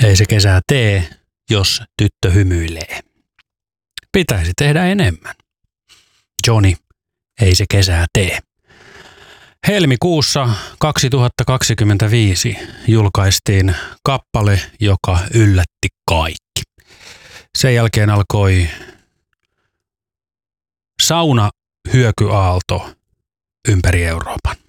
Ei se kesää tee, jos tyttö hymyilee. Pitäisi tehdä enemmän. Johnny, ei se kesää tee. Helmikuussa 2025 julkaistiin kappale, joka yllätti kaikki. Sen jälkeen alkoi saunahyökyaalto ympäri Euroopan.